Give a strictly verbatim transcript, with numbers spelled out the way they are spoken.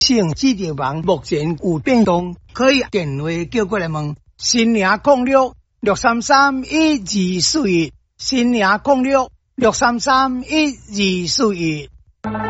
性指导网目前有变动，可以电话叫过来问。新营控六六三三一二四一，新营控六六三三一二四一。